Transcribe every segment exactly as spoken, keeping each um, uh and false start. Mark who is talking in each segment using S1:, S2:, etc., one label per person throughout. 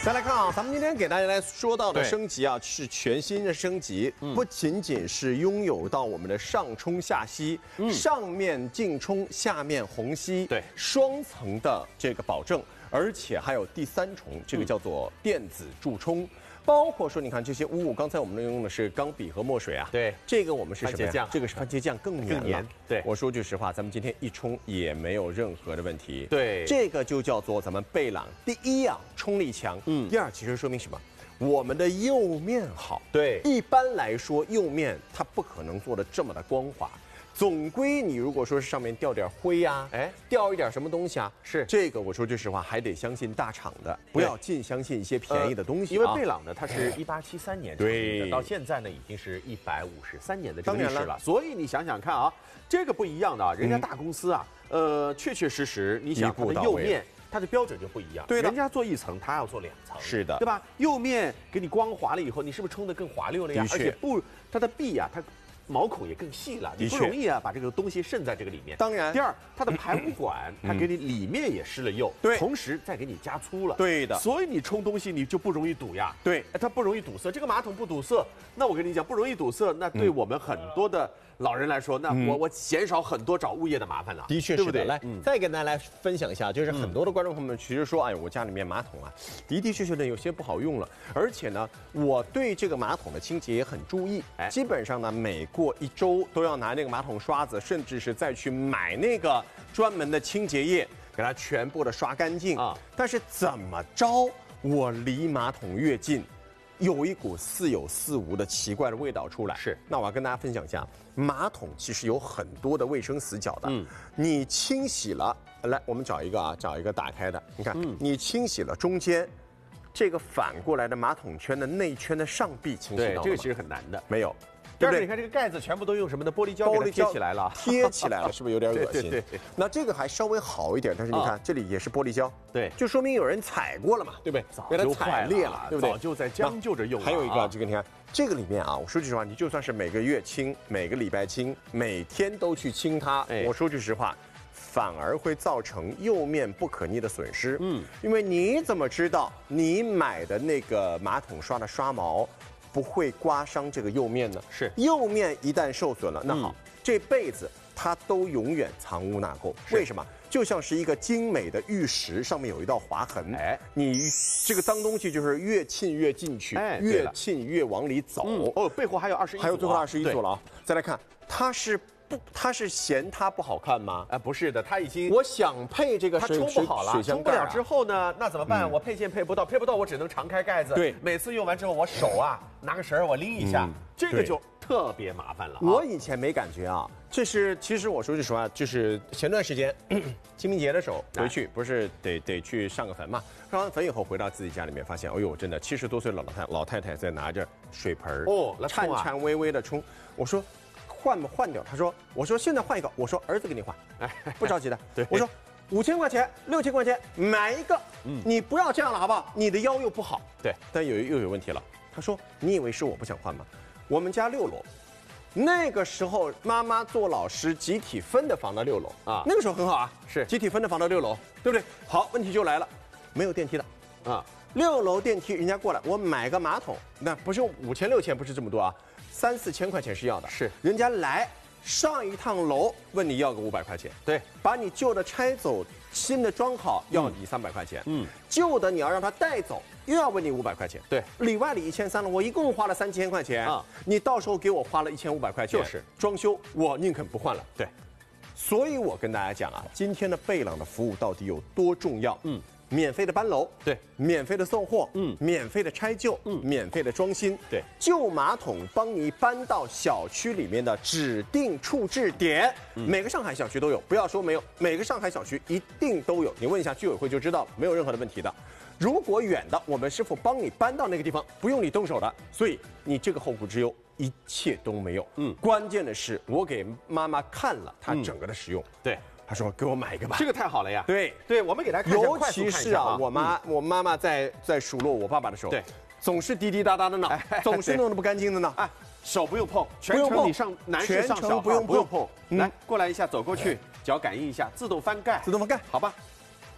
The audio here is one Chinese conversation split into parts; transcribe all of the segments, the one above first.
S1: 再来看啊，咱们今天给大家来说到的升级啊，是全新的升级，嗯、不仅仅是拥有到我们的上冲下吸，嗯、上面净冲，下面虹吸，
S2: 对，
S1: 双层的这个保证，而且还有第三重，这个叫做电子助冲。 包括说，你看这些污物，刚才我们用的是钢笔和墨水啊。
S2: 对，
S1: 这个我们是什么呀？这个是番茄酱，更黏了。
S2: 黏。对，
S1: 我说句实话，咱们今天一冲也没有任何的问题。
S2: 对，
S1: 这个就叫做咱们贝朗第一啊，冲力强。嗯，第二其实说明什么？我们的釉面好。
S2: 对，
S1: 一般来说釉面它不可能做的这么的光滑。 总归你如果说是上面掉点灰呀、啊，哎，掉一点什么东西啊，
S2: 是这
S1: 个我说句实话，还得相信大厂的，不要尽相信一些便宜的东西、
S2: 呃。因为贝朗呢，它是一八七三年成立的，到现在呢已经是一百五十三年的这个历史了。所以你想想看啊，这个不一样的啊，人家大公司啊，嗯、呃，确确实实，你想它的釉面。 它的标准就不一样，
S1: 对的，
S2: 人家做一层，它要做两层，
S1: 是的，
S2: 对吧？釉面给你光滑了以后，你是不是冲得更滑溜了呀？而且不，它的壁啊，它毛孔也更细了，你不容易啊把这个东西渗在这个里面。
S1: 当然，
S2: 第二，它的排污管，它给你里面也施了釉，
S1: 对，
S2: 同时再给你加粗了，
S1: 对的。
S2: 所以你冲东西你就不容易堵呀，
S1: 对，
S2: 它不容易堵塞。这个马桶不堵塞，那我跟你讲，不容易堵塞，那对我们很多的。 老人来说，那我我减少很多找物业的麻烦了。
S1: 的确是的，来，
S2: 嗯、
S1: 再跟大家来分享一下，就是很多的观众朋友们其实说，哎，我家里面马桶啊，的的确确的有些不好用了，而且呢，我对这个马桶的清洁也很注意，哎，基本上呢，每过一周都要拿那个马桶刷子，甚至是再去买那个专门的清洁液，给它全部的刷干净啊。但是怎么着，我离马桶越近。 有一股似有似无的奇怪的味道出来，
S2: 是。
S1: 那我要跟大家分享一下，马桶其实有很多的卫生死角的。嗯，你清洗了，来，我们找一个啊，找一个打开的。你看，嗯、你清洗了中间，这个反过来的马桶圈的内圈的上壁清洗到了吗？
S2: 对，这个其实很难的。
S1: 没有。
S2: 对不对？你看这个盖子全部都用什么的玻璃胶给它贴起来了，
S1: 贴起来了，是不是有点恶心？
S2: 对对对。
S1: 那这个还稍微好一点，但是你看、哦、这里也是玻璃胶，
S2: 对，
S1: 就说明有人踩过了嘛，对不对？
S2: 早
S1: 被它踩裂了，对不对？
S2: 早就在将就着用了。
S1: 还有一个，这个你看，这个里面啊，我说句实话，你就算是每个月清，每个礼拜清，每天都去清它，哎、我说句实话。 反而会造成釉面不可逆的损失。嗯，因为你怎么知道你买的那个马桶刷的刷毛不会刮伤这个釉面呢？
S2: 是，
S1: 釉面一旦受损了，那好，嗯、这辈子它都永远藏污纳垢。为什么？就像是一个精美的玉石，上面有一道划痕。哎，你这个脏东西就是越沁越进去，哎、越沁越往里走。嗯、
S2: 哦，背后还有二十一，
S1: 还有最后二十一组了啊！再来看，它是。 不，他是嫌它不好看吗？
S2: 啊、呃，不是的，他已经
S1: 我想配这个
S2: 它冲不好了，冲不了之后呢，那怎么办？
S1: 嗯、
S2: 我配件配不到，配不到我只能常开盖子。
S1: 对，
S2: 每次用完之后，我手啊拿个绳儿我拎一下，嗯、这个就特别麻烦了、啊。
S1: 我以前没感觉啊，这是其实我说句实话，就是前段时间清明节的时候回去，不是得得去上个坟嘛？上完坟以后回到自己家里面，发现，哎呦，真的七十多岁老太老太太在拿着水盆
S2: 哦，
S1: 颤颤巍巍的冲，我说。 换不换掉？他说：“我说现在换一个。”我说：“儿子给你换，哎，不着急的。”
S2: 对，
S1: 我说五千块钱、六千块钱买一个，嗯，你不要这样了，好不好？你的腰又不好。
S2: 对，
S1: 但有又有问题了。他说：“你以为是我不想换吗？我们家六楼，那个时候妈妈做老师，集体分的房到六楼啊，那个时候很好啊，
S2: 是
S1: 集体分的房到六楼，对不对？好，问题就来了，没有电梯的啊，六楼电梯人家过来，我买个马桶，那不是五千六千，不是这么多啊。” 三四千块钱是要的，
S2: 是人
S1: 家来上一趟楼，问你要个五百块钱，
S2: 对，
S1: 把你旧的拆走，新的装好，要你三百块钱，嗯，旧的你要让他带走，又要问你五百块钱，
S2: 对，
S1: 里外里一千三了，我一共花了三千块钱啊，你到时候给我花了一千五百块钱，
S2: 就是
S1: 装修，我宁肯不换了，
S2: 对，
S1: 所以我跟大家讲啊，今天的贝朗的服务到底有多重要，嗯。 免费的搬楼，
S2: 对；
S1: 免费的送货，嗯；免费的拆旧，嗯；免费的装新，
S2: 对。
S1: 旧马桶帮你搬到小区里面的指定处置点，嗯、每个上海小区都有，不要说没有，每个上海小区一定都有。你问一下居委会就知道了，没有任何的问题的。如果远的，我们师傅帮你搬到那个地方，不用你动手的，所以你这个后顾之忧一切都没有。嗯，关键的是我给妈妈看了她整个的使用，嗯、
S2: 对。
S1: 他说：“给我买一个吧，
S2: 这个太好了呀！
S1: 对
S2: 对，我们给大家看一下，
S1: 尤其是啊，我妈、嗯、我妈妈在在数落我爸爸的时候，
S2: 对，
S1: 总是滴滴答答的呢，哎、总是弄得不干净的呢。
S2: 哎，手不用碰，全程你上男士上小
S1: 不用
S2: 不用碰，
S1: 嗯、
S2: 来过来一下，走过去，脚感应一下，自动翻盖，
S1: 自动翻盖，
S2: 好吧？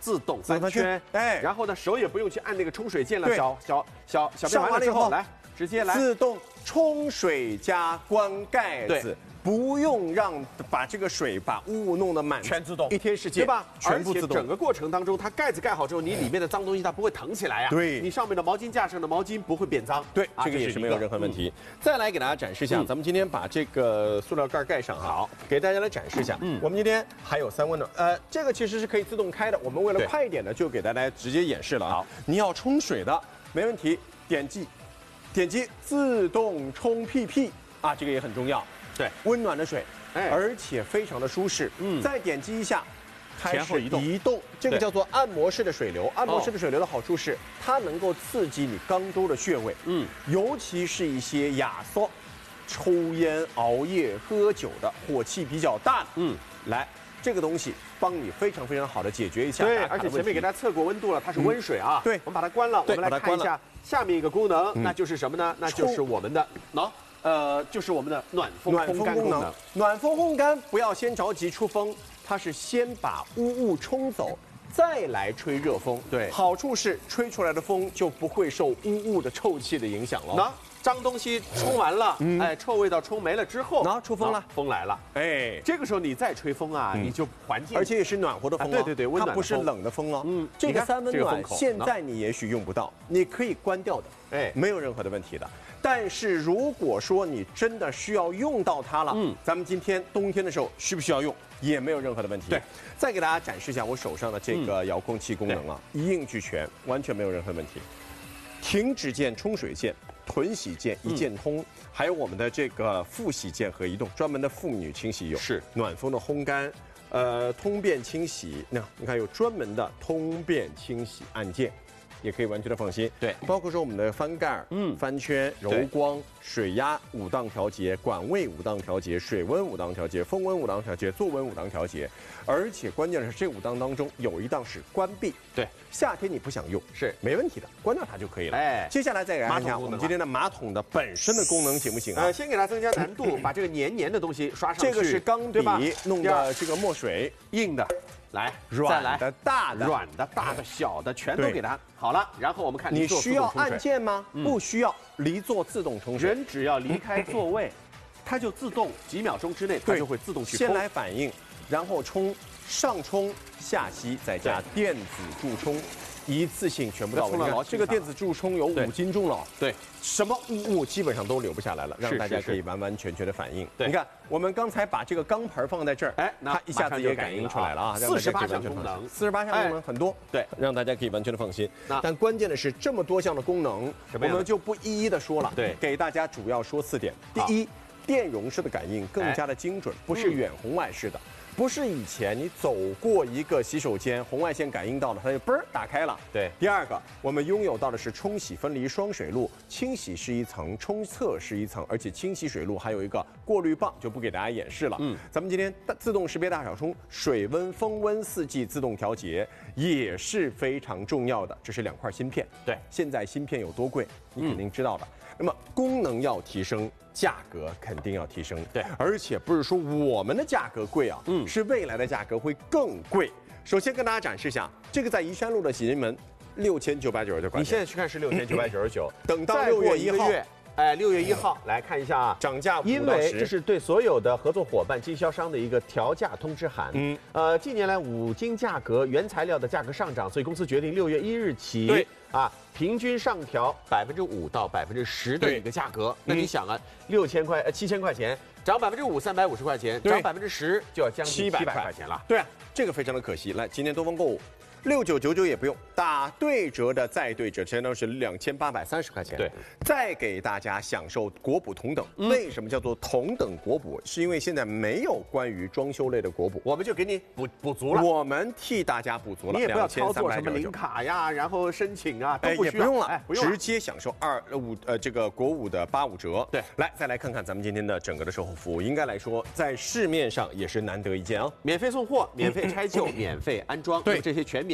S2: 自动翻圈，
S1: 哎，
S2: 然后呢手也不用去按那个冲水键了，
S1: 对
S2: 小小小小便完了之后，来直接来
S1: 自动冲水加关盖子。不用让把这个水把污物弄得满，
S2: 全自动，
S1: 一天世界
S2: 对吧？
S1: 全部自动。
S2: 整个过程当中，它盖子盖好之后，你里面的脏东西它不会腾起来呀。
S1: 对，
S2: 你上面的毛巾架上的毛巾不会变脏。
S1: 对，这个也是没有任何问题。再来给大家展示一下，咱们今天把这个塑料盖盖上哈，好，给大家来展示一下。嗯，我们今天还有三温暖，呃，这个其实是可以自动开的。我们为了快一点呢，就给大家直接演示了啊。你要冲水的，没问题，点击，点击自动冲屁屁啊，这个也很重要。
S2: 对，
S1: 温暖的水。而且非常的舒适，嗯，再点击一下，开始移动，移动，这个叫做按摩式的水流。按摩式的水流的好处是，它能够刺激你肛周的穴位，嗯，尤其是一些亚缩、抽烟、熬夜、喝酒的，火气比较大的，嗯，来，这个东西帮你非常非常好的解决一下。
S2: 对，而且前面给大家测过温度了，它是温水啊。对，我们把它关了，我们来看一下下面一个功能，那就是什么呢？那就是我们的喏。呃，就是我们的暖风烘干功能。
S1: 暖风烘干不要先着急出风，它是先把污物冲走，再来吹热风。对，好处是吹出来的风就不会受污物的臭气的影响了。
S2: 那脏东西冲完了，嗯、哎，臭味道冲没了之后，
S1: 然后出风了，
S2: 风来了，哎，这个时候你再吹风啊，嗯、你就环境，
S1: 而且也是暖和的风、啊啊，
S2: 对对对，温暖
S1: 它不是冷的风哦。嗯，这个三温暖现在你也许用不到，你可以关掉的，哎，没有任何的问题的。但是如果说你真的需要用到它了，嗯，咱们今天冬天的时候需不需要用，也没有任何的问题。对，再给大家展示一下我手上的这个遥控器功能啊，一应俱全，完全没有任何问题。停止键、冲水键、臀洗键一键通，嗯、还有我们的这个腹洗键和移动，专门的妇女清洗用，是暖风的烘干，呃，通便清洗。那你看有专门的通便清洗按键。也可以完全的放心，对，包括说我们的翻盖、嗯，翻圈、柔光、水压五档调节、管位五档调节、水温五档调节、风温五档调节、坐温五档调节，而且关键的是这五档当中有一档是关闭，对，夏天你不想用是没问题的，关掉它就可以了。哎，接下来再来看一下我们今天的马桶的本身的功能行不行啊？
S2: 呃，先给它增加难度，把这个黏黏的东西刷上去。
S1: 这个是钢笔弄的这个墨水，
S2: 硬的。来，
S1: 软的、大的、
S2: 软的、大的、小的，全都给它好了。然后我们看
S1: 你需要按键吗？不需要，离座自动冲水。
S2: 人只要离开座位，它就自动几秒钟之内，它就会自动去冲。
S1: 先来反应，然后冲上冲下吸，再加电子助冲。一次性全部到位。这个电子助冲有五斤重了，对，什么污物基本上都留不下来了，让大家可以完完全全的反应。你看，我们刚才把这个钢盆放在这儿，哎，它一下子也感应出来了啊，
S2: 四十八项功能，
S1: 四十八项功能很多，对，让大家可以完全的放心。但关键的是这么多项的功能，我们就不一一的说了，对，给大家主要说四点。第一，电容式的感应更加的精准，不是远红外式的。不是以前你走过一个洗手间，红外线感应到了，它就嘣儿打开了。对。第二个，我们拥有到的是冲洗分离双水路，清洗是一层，冲厕是一层，而且清洗水路还有一个过滤棒，就不给大家演示了。嗯。咱们今天自动识别大小冲，水温、风温四季自动调节也是非常重要的。这是两块芯片。对。现在芯片有多贵，你肯定知道的。嗯、那么功能要提升。价格肯定要提升，对，而且不是说我们的价格贵啊，嗯，是未来的价格会更贵。首先跟大家展示一下，这个在宜山路的洗衣门，六千九百九十九块钱。
S2: 你现在去看是六千九百九十九，
S1: 等到六月一号，
S2: 哎，六月一号来看一下啊，
S1: 涨价，
S2: 因为这是对所有的合作伙伴、经销商的一个调价通知函。嗯，呃，近年来五金价格、原材料的价格上涨，所以公司决定六月一日起，啊。平均上调百分之五到百分之十的一个价格，那你想啊，六千块呃七千块钱涨百分之五，三百五十块钱，涨百分之十就要将近七百块钱了。
S1: 对啊，这个非常的可惜。来，今天多方购物，六九九九也不用，打对折的再对折，相当于是两千八百三十块钱。对，再给大家享受国补同等。嗯、为什么叫做同等国补？是因为现在没有关于装修类的国补，
S2: 我们就给你补补足了。
S1: 我们替大家补足了，
S2: 你也不要操作什么领卡呀，然后申请啊，都不需要，
S1: 也不用了，哎，不用了，直接享受二五呃这个国五的八五折。对，来再来看看咱们今天的整个的售后服务，应该来说在市面上也是难得一见啊，
S2: 免费送货，免费拆旧，免费安装，对这些全免。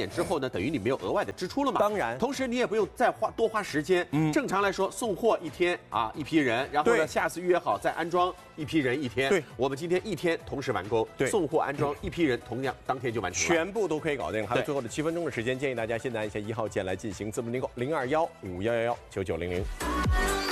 S2: 免之后呢，等于你没有额外的支出了嘛。
S1: 当然，
S2: 同时你也不用再花多花时间。嗯，正常来说送货一天啊一批人，然后呢下次预约好再安装一批人一天。
S1: 对，
S2: 我们今天一天同时完工，
S1: 对，
S2: 送货安装一批人同样当天就完成了，
S1: 全部都可以搞定。还有最后的七分钟的时间，建议大家现在按下一号键来进行字幕订购零二幺五幺幺幺九九零零。